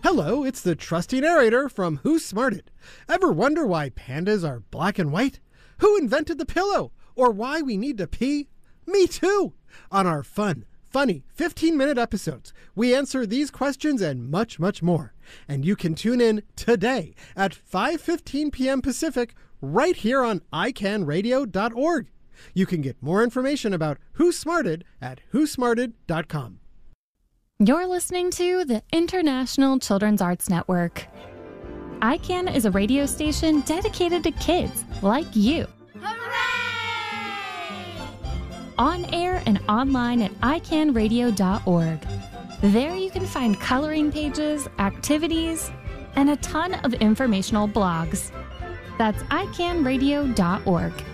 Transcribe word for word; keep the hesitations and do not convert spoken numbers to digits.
Hello, it's the trusty narrator from Who Smarted. Ever wonder why pandas are black and white? Who invented the pillow? Or why we need to pee? Me too! On our fun, funny fifteen-minute episodes, we answer these questions and much, much more. And you can tune in today at five fifteen p.m. Pacific right here on i can radio dot org. You can get more information about Who Smarted at who smarted dot com. You're listening to the International Children's Arts Network. I CAN is a radio station dedicated to kids like you. Hooray! On air and online at i can radio dot org. There you can find coloring pages, activities, and a ton of informational blogs. That's i can radio dot org.